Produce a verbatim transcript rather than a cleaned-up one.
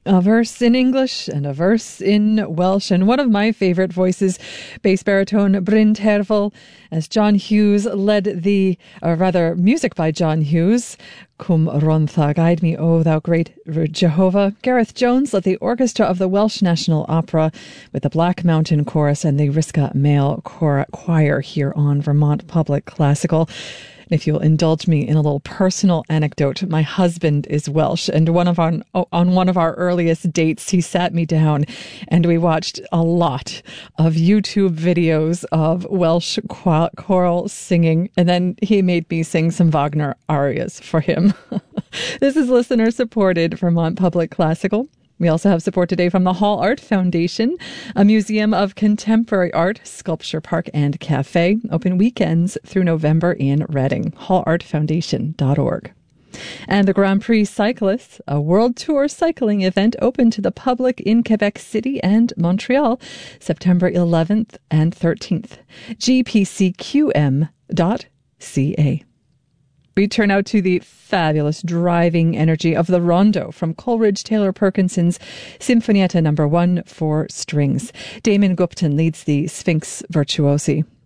A verse in English and a verse in Welsh. And one of my favorite voices, bass baritone Bryn Terfel, as John Hughes led the, or rather, music by John Hughes, Cum Rontha, Guide Me, O Thou Great Jehovah. Gareth Jones led the orchestra of the Welsh National Opera with the Black Mountain Chorus and the Risca Male Choir here on Vermont Public Classical. If you'll indulge me in a little personal anecdote, my husband is Welsh, and one of our, on one of our earliest dates, he sat me down and we watched a lot of YouTube videos of Welsh choral singing, and then he made me sing some Wagner arias for him. This is listener-supported Vermont Public Classical. We also have support today from the Hall Art Foundation, a museum of contemporary art, sculpture park, and cafe, open weekends through November in Reading, hall art foundation dot org. And the Grand Prix Cyclists, a world tour cycling event open to the public in Quebec City and Montreal, September eleventh and thirteenth. G P C Q M dot C A. We turn out to the fabulous driving energy of the Rondo from Coleridge Taylor Perkinson's Sinfonietta number one for strings. Damon Gupton leads the Sphinx Virtuosi.